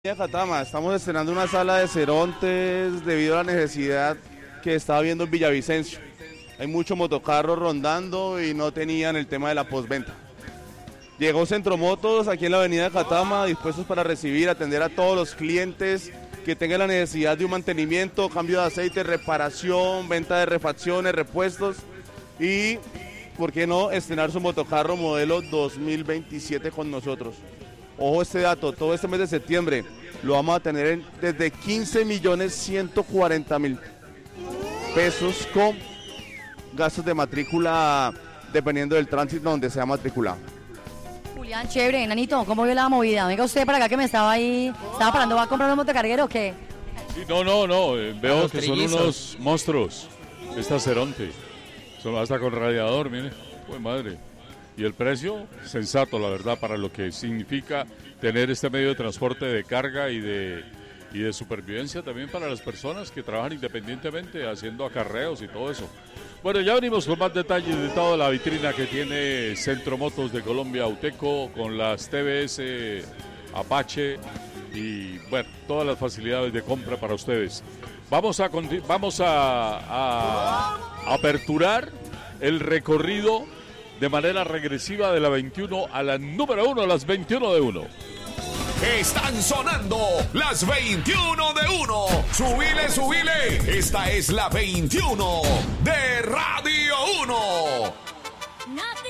Catama, estamos estrenando una sala de Cerontes debido a la necesidad que estaba viendo en Villavicencio. Hay muchos motocarros rondando y no tenían el tema de la postventa. Llegó Centromotos aquí en la avenida de Catama, dispuestos para recibir, atender a todos los clientes que tengan la necesidad de un mantenimiento, cambio de aceite, reparación, venta de refacciones, repuestos y, ¿por qué no?, estrenar su motocarro modelo 2027 con nosotros. Ojo este dato, todo este mes de septiembre lo vamos a tener desde 15.140.000 pesos con gastos de matrícula dependiendo del tránsito donde sea matriculado. Julián, chévere, Nanito, ¿cómo vio la movida? Venga usted para acá que me estaba parando, ¿va a comprar un motocarguero o qué? Sí, no, veo que son unos monstruos, esta Ceronte, son hasta con radiador, mire, pues madre. Y el precio, sensato, la verdad, para lo que significa tener este medio de transporte de carga y de supervivencia también para las personas que trabajan independientemente, haciendo acarreos y todo eso. Bueno, ya venimos con más detalles de toda la vitrina que tiene Centromotos de Colombia Auteco, con las TVS Apache y, bueno, todas las facilidades de compra para ustedes. Vamos a aperturar el recorrido de manera regresiva de la 21 a la número 1, las 21 de 1. Están sonando las 21 de 1. Subile, subile. Esta es la 21 de Radio 1.